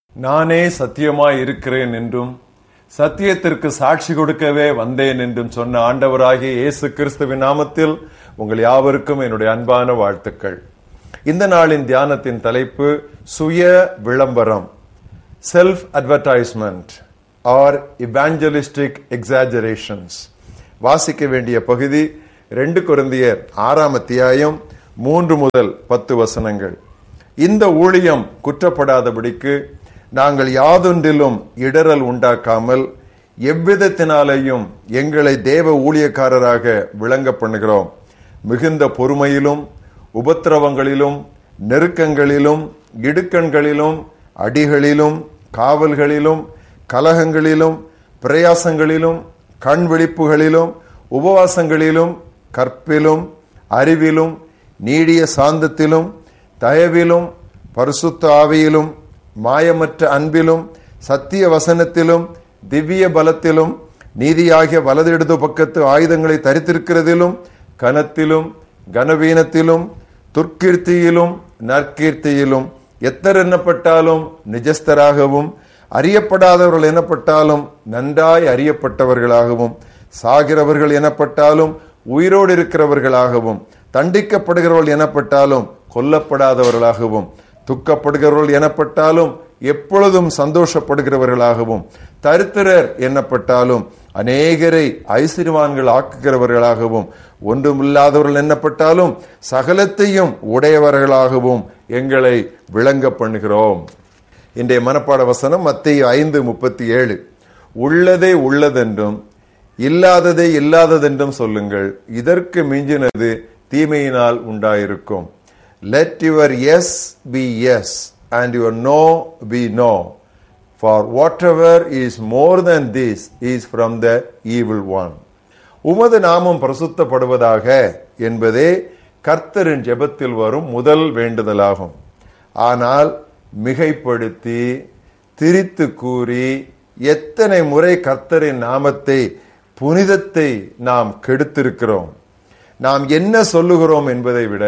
நானே சத்தியமாய் இருக்கிறேன் என்றும் சத்தியத்திற்கு சாட்சி கொடுக்கவே வந்தேன் என்றும் சொன்ன ஆண்டவராகிய இயேசு கிறிஸ்துவின் நாமத்தில் உங்கள் யாவருக்கும் என்னுடைய அன்பான வாழ்த்துக்கள். இந்த நாளின் தியானத்தின் தலைப்பு சுய விளம்பரம், செல்ஃப் அட்வர்டைஸ்மெண்ட் ஆர் இவாஞ்சலிஸ்டிக் எக்ஸாஜரேஷன்ஸ். வாசிக்க வேண்டிய பகுதி 2 கொரிந்தியர் 6ஆம் அத்தியாயம் 3 முதல் 10 வசனங்கள். இந்த ஊழியம் குற்றப்படாதபடிக்கு நாங்கள் யாதொன்றிலும் இடரல் உண்டாக்காமல் எவ்விதத்தினாலேயும் எங்களை தேவ ஊழியக்காரராக விளங்க பண்ணுகிறோம். மிகுந்த பொறுமையிலும் உபத்திரவங்களிலும் நெருக்கங்களிலும் இடுக்கண்களிலும் அடிகளிலும் காவல்களிலும் கலகங்களிலும் பிரயாசங்களிலும் கண் விழிப்புகளிலும் உபவாசங்களிலும் கற்பிலும் அறிவிலும் நீடிய சாந்தத்திலும் தயவிலும் பரிசுத்த ஆவியிலும் மாயமற்ற அன்பிலும் சத்திய வசனத்திலும் திவ்ய பலத்திலும் நீதியாகிய வலது இடது பக்கத்து ஆயுதங்களை தரித்திருக்கிறதிலும் கனத்திலும் கனவீனத்திலும் துர்க்கீர்த்தியிலும் நற்கீர்த்தியிலும் எத்தர் எண்ணப்பட்டாலும் நிஜஸ்தராகவும் அறியப்படாதவர்கள் எனப்பட்டாலும் நன்றாய் அறியப்பட்டவர்களாகவும் சாகிறவர்கள் எனப்பட்டாலும் உயிரோடு இருக்கிறவர்களாகவும் தண்டிக்கப்படுகிறவர்கள் எனப்பட்டாலும் கொல்லப்படாதவர்களாகவும் துக்கப்படுகிறவர்கள் எனப்பட்டாலும் எப்பொழுதும் சந்தோஷப்படுகிறவர்களாகவும் தரித்திரர் எண்ணப்பட்டாலும் அநேகரை ஐஸ்வர்யவான்கள் ஆக்குகிறவர்களாகவும் ஒன்றுமில்லாதவர்கள் எண்ணப்பட்டாலும் சகலத்தையும் உடையவர்களாகவும் எங்களை விளங்க பண்ணுகிறோம். இன்றைய மனப்பாட வசனம் மத்தேயு 5:37. உள்ளதே உள்ளதென்றும் இல்லாததே இல்லாததென்றும் சொல்லுங்கள், இதற்கு மிஞ்சினது தீமையினால் உண்டாயிருக்கும். Let your yes be yes and your no be no, for whatever is more than this is from the evil one. உமது நாமம் பரிசுத்தப்படுவதாக என்பதே கர்த்தரின் ஜெபத்தில் வரும் முதல் வேண்டுதலாகும். ஆனால் மிகைப்படுத்தி திரித்து கூறி எத்தனை முறை கர்த்தரின் நாமத்தை புனிதத்தை நாம் கெடுத்திருக்கிறோம். நாம் என்ன சொல்லுகிறோம் என்பதை விட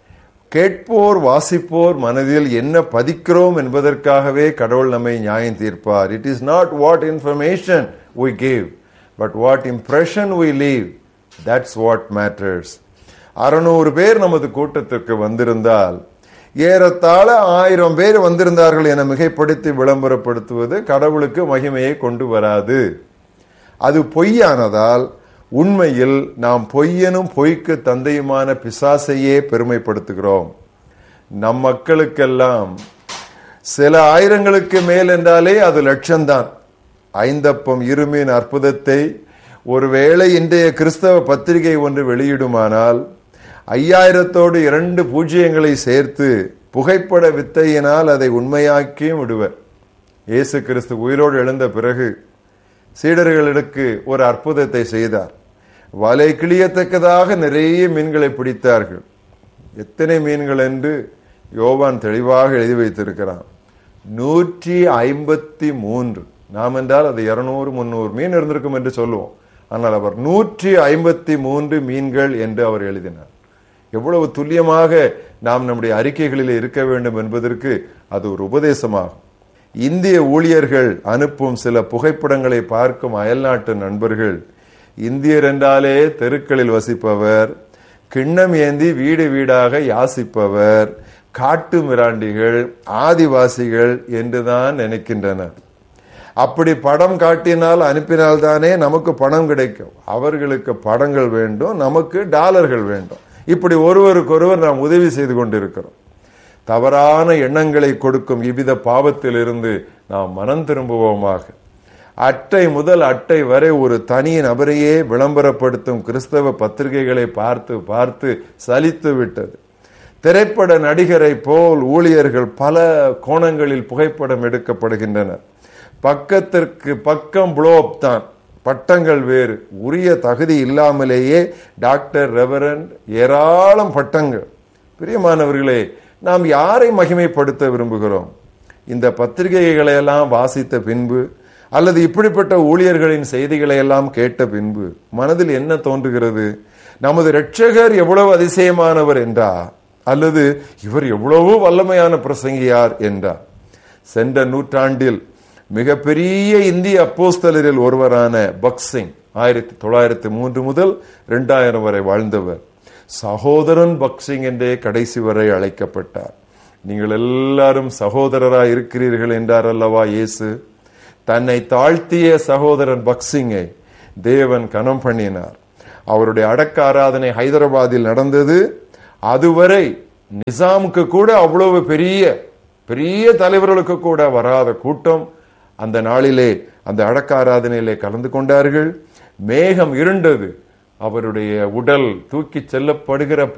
கேட்போர் வாசிப்போர் மனதில் என்ன பதிக்கிறோம் என்பதற்காகவே கடவுள் நம்மை நியாயம் தீர்ப்பார். It is not what information we give, but what impression we leave. That's what matters. 600 பேர் நமது கூட்டத்திற்கு வந்திருந்தால் ஏறத்தாழ 1000 பேர் வந்திருந்தார்கள் என மிகைப்படுத்தி விளம்பரப்படுத்துவது கடவுளுக்கு மகிமையை கொண்டு வராது. அது பொய்யானதால் உண்மையில் நாம் பொய்யனும் பொய்க்கு தந்தையுமான பிசாசையே பெருமைப்படுத்துகிறோம். நம் மக்களுக்கெல்லாம் சில ஆயிரங்களுக்கு மேல் என்றாலே அது லட்சம்தான். 5 அப்பம் 2 மீன் அற்புதத்தை ஒருவேளை இன்றைய கிறிஸ்தவ பத்திரிகை ஒன்று வெளியிடுமானால் 5000தோடு 2 பூஜ்ஜியங்களை சேர்த்து புகைப்பட வித்தையினால் அதை உண்மையாக்கியும் விடுவர். இயேசு கிறிஸ்து உயிரோடு எழுந்த பிறகு சீடர்களுக்கு ஒரு அற்புதத்தை செய்தார். வலை கிளியத்தக்கதாக நிறைய மீன்களை பிடித்தார்கள். எத்தனை மீன்கள் என்று யோவான் தெளிவாக எழுதி வைத்திருக்கிறான். 153. நாம் என்றால் அது 200-300 மீன் இருந்திருக்கும் என்று சொல்லுவோம். ஆனால் அவர் 153 மீன்கள் என்று அவர் எழுதினார். எவ்வளவு துல்லியமாக நாம் நம்முடைய அறிக்கைகளில் இருக்க வேண்டும் என்பதற்கு அது ஒரு உபதேசமாகும். இந்திய ஊழியர்கள் அனுப்பும் சில புகைப்படங்களை பார்க்கும் அயல்நாட்டு நண்பர்கள், இந்தியர் என்றாலே தெருக்களில் வசிப்பவர், கிண்ணம் ஏந்தி வீடு வீடாக யாசிப்பவர், காட்டு மிராண்டிகள், ஆதிவாசிகள் என்றுதான் நினைக்கின்றனர். அப்படி படம் காட்டினால் அனுப்பினால்தானே நமக்கு பணம் கிடைக்கும். அவர்களுக்கு படங்கள் வேண்டும், நமக்கு டாலர்கள் வேண்டும். இப்படி ஒருவருக்கொருவர் நாம் உதவி செய்து கொண்டிருக்கிறோம். தவறான எண்ணங்களை கொடுக்கும் இவ்வித பாவத்தில் இருந்து நாம் மனம் திரும்புவோமாக. அட்டை முதல் அட்டை வரை ஒரு தனி நபரையே விளம்பரப்படுத்தும் கிறிஸ்தவ பத்திரிகைகளை பார்த்து பார்த்து சலித்து விட்டது. திரைப்பட நடிகரை போல் ஊழியர்கள் பல கோணங்களில் புகைப்படம் எடுக்கப்படுகின்றனர். பக்கத்திற்கு பக்கம் ப்ளோப் தான், பட்டங்கள் வேறு. உரிய தகுதி இல்லாமலேயே டாக்டர், ரெவரண்ட், ஏராளம் பட்டங்கள். பிரியமானவர்களே, நாம் யாரை மகிமைப்படுத்த விரும்புகிறோம்? இந்த பத்திரிகைகளை எல்லாம் வாசித்த பின்பு அல்லது இப்படிப்பட்ட ஊழியர்களின் செய்திகளை எல்லாம் கேட்ட பின்பு மனதில் என்ன தோன்றுகிறது? நமது இரட்சகர் எவ்வளவு அதிசயமானவர் என்றா, அல்லது இவர் எவ்வளவு வல்லமையான பிரசங்கியார் என்றா? சென்ற நூற்றாண்டில் மிகப்பெரிய இந்திய அப்போஸ்தலரில் ஒருவரான பக்சிங் 1903 முதல் 2000 வரை வாழ்ந்தவர். சகோதரன் பக்சிங் என்றே கடைசி வரை அழைக்கப்பட்டார். நீங்கள் எல்லாரும் சகோதரராய் இருக்கிறீர்கள் என்றார் அல்லவா இயேசு. தன்னை தாழ்த்திய சகோதரன் பக்சிங்கை தேவன் கனம் பண்ணினார். அவருடைய அடக்க ஆராதனை ஹைதராபாத்தில் நடந்தது. அதுவரை நிசாமுக்கு கூட அவ்வளவு பெரிய பெரிய தலைவர்களுக்கு கூட வராத கூட்டம் அந்த நாளிலே அந்த அடக்க ஆராதனையிலே கலந்து கொண்டார்கள். மேகம் இருண்டது. அவருடைய உடல் தூக்கி செல்லப்படுகிற